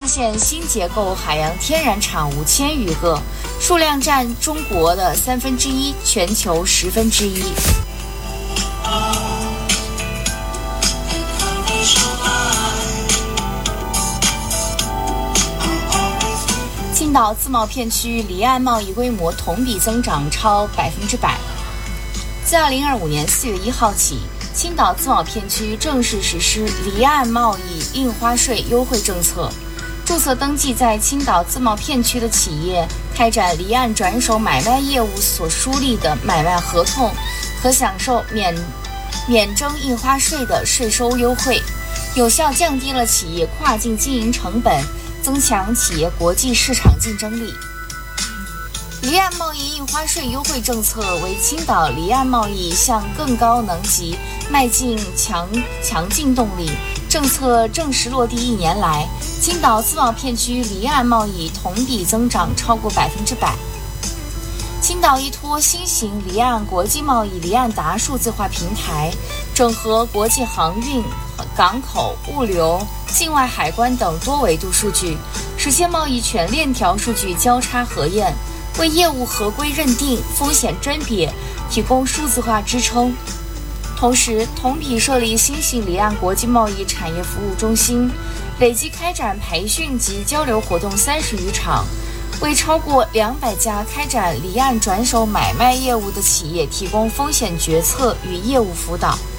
现新结构海洋天然产物1000余个，数量占中国的1/3，全球1/10。青岛自贸片区离岸贸易规模同比增长超100%。自2025年4月1号起，青岛自贸片区正式实施离岸贸易印花税优惠政策。注册登记在青岛自贸片区的企业开展离岸转手买卖业务所书立的买卖合同，可享受免征印花税的税收优惠，有效降低了企业跨境经营成本，增强企业国际市场竞争力。离岸贸易印花税优惠政策为青岛离岸贸易向更高能级迈进强劲动力。政策正式落地1年来，青岛自贸片区离岸贸易同比增长超过100%。青岛依托新型离岸国际贸易离岸达数字化平台，整合国际航运、港口、物流、境外海关等多维度数据，实现贸易全链条数据交叉核验，为业务合规认定、风险甄别提供数字化支撑。同时，同比设立新型离岸国际贸易产业服务中心，累计开展培训及交流活动30余场，为超过200家开展离岸转手买卖业务的企业提供风险决策与业务辅导。